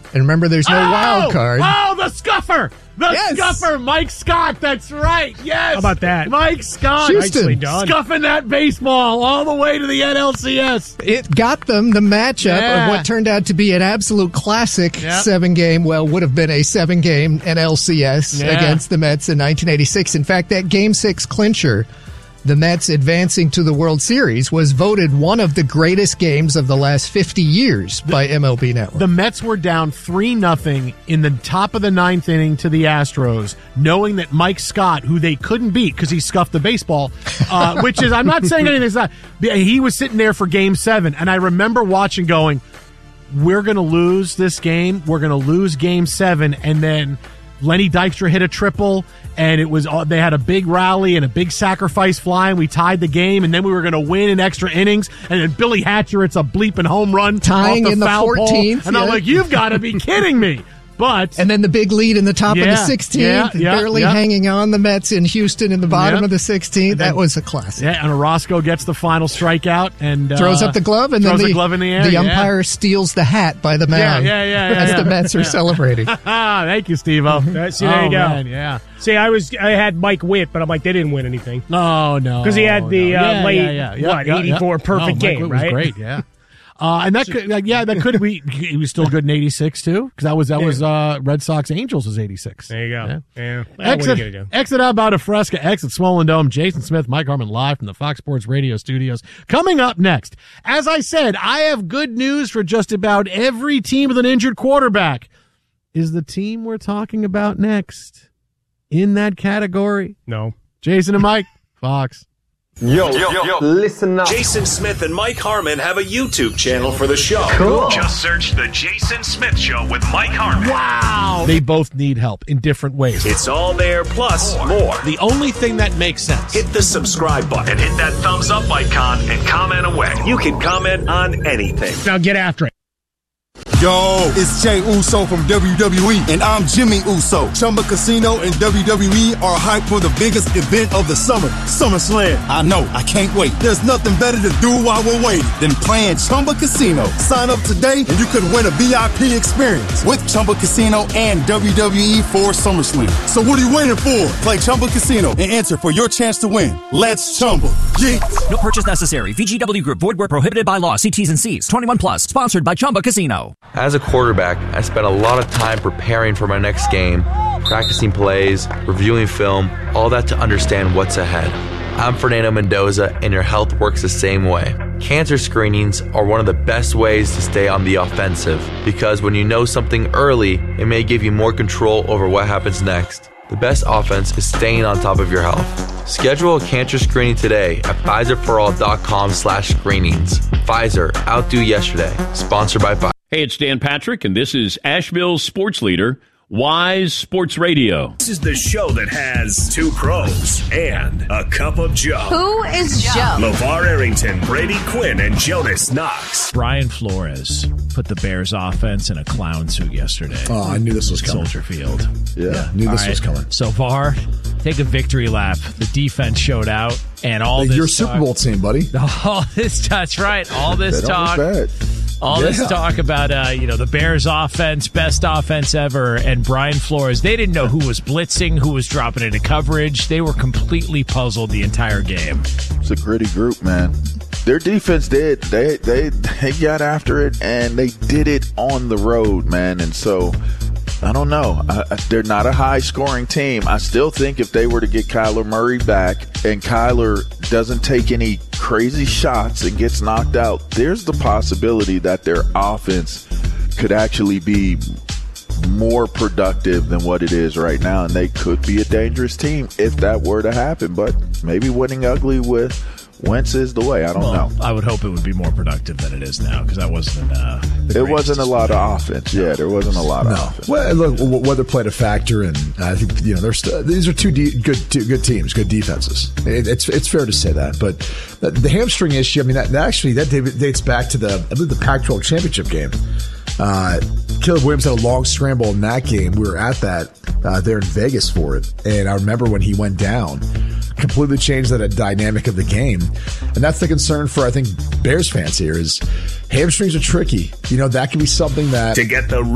And remember, there's no wild card. Oh, the scuffer! Scuffer, Mike Scott, that's right, yes! How about that? Mike Scott. Houston. Scuffing that baseball all the way to the NLCS. It got them the matchup of what turned out to be an absolute classic 7-game, would have been a 7-game NLCS against the Mets in 1986. In fact, that Game 6 clincher, the Mets advancing to the World Series, was voted one of the greatest games of the last 50 years by MLB Network. The Mets were down 3-0 in the top of the 9th inning to the Astros, knowing that Mike Scott, who they couldn't beat because he scuffed the baseball, which is, I'm not saying anything, he was sitting there for Game 7, and I remember watching going, we're going to lose this game, we're going to lose Game 7, and then Lenny Dykstra hit a triple, and it was they had a big rally and a big sacrifice fly, and we tied the game, and then we were going to win in extra innings, and then Billy Hatcher, it's a bleeping home run tying off the in the foul 14th, pole, and I'm like, you've got to be kidding me. But and then the big lead in the top of the 16th, barely hanging on the Mets in Houston in the bottom of the 16th. That was a classic. Yeah, and Orozco gets the final strikeout and throws up the glove, and then the glove in the air. The umpire steals the hat by the mound as the Mets are celebrating. Thank you, Steve-O. See, there you go. Man, See, I had Mike Witt, but I'm like, they didn't win anything. No. Because he had the 84 perfect game, Mike right? Was great, yeah. And that could be. He was still good in '86 too, because that was Red Sox Angels was '86. There you go. Yeah. Exit out about a Fresca. Exit Swollen Dome. Jason Smith, Mike Harmon, live from the Fox Sports Radio studios. Coming up next, as I said, I have good news for just about every team with an injured quarterback. Is the team we're talking about next in that category? No. Jason and Mike, Fox. Yo, listen up. Jason Smith and Mike Harmon have a YouTube channel for the show. Cool. Just search The Jason Smith Show with Mike Harmon. Wow. They both need help in different ways. It's all there, plus more. The only thing that makes sense. Hit the subscribe button And hit that thumbs up icon and comment away. You can comment on anything. Now get after it. Yo, it's Jay Uso from WWE, and I'm Jimmy Uso. Chumba Casino and WWE are hyped for the biggest event of the summer, SummerSlam. I know, I can't wait. There's nothing better to do while we're waiting than playing Chumba Casino. Sign up today and you could win a VIP experience with Chumba Casino and WWE for SummerSlam. So what are you waiting for? Play Chumba Casino and enter for your chance to win. Let's Chumba. Yeah. No purchase necessary. VGW Group. Void where prohibited by law. See T's and C's. 21 plus. Sponsored by Chumba Casino. As a quarterback, I spent a lot of time preparing for my next game, practicing plays, reviewing film, all that to understand what's ahead. I'm Fernando Mendoza, and your health works the same way. Cancer screenings are one of the best ways to stay on the offensive, because when you know something early, it may give you more control over what happens next. The best offense is staying on top of your health. Schedule a cancer screening today at PfizerForAll.com/screenings. Pfizer, outdo yesterday. Sponsored by Pfizer. Hey, it's Dan Patrick, and this is Asheville's sports leader, Wise Sports Radio. This is the show that has two pros and a cup of Joe. Who is Joe? LeVar Arrington, Brady Quinn, and Jonas Knox. Brian Flores put the Bears offense in a clown suit yesterday. Oh, I knew this was coming. Soldier Field. Yeah, knew this was coming. So VAR, take a victory lap. The defense showed out, and all this your Super Bowl team, buddy. All this, that's right. All this talk. This talk about, the Bears offense, best offense ever, and Brian Flores. They didn't know who was blitzing, who was dropping into coverage. They were completely puzzled the entire game. It's a gritty group, man. Their defense did. They got after it, and they did it on the road, man. And so, I don't know. They're not a high-scoring team. I still think if they were to get Kyler Murray back and Kyler doesn't take any crazy shots and gets knocked out, there's the possibility that their offense could actually be more productive than what it is right now, and they could be a dangerous team if that were to happen. But maybe winning ugly with Wentz is the way. I don't know. I would hope it would be more productive than it is now, because that wasn't. It wasn't a lot of offense. Yeah, there wasn't a lot of offense. Well, look, weather played a factor, and I think these are two good teams, good defenses. It's fair to say that, but the hamstring issue. I mean, that dates back to the Pac-12 championship game. Caleb Williams had a long scramble in that game. We were at that there in Vegas for it, and I remember when he went down, completely changed that dynamic of the game. And that's the concern for, I think, Bears fans here is hamstrings are tricky. That can be something that to get the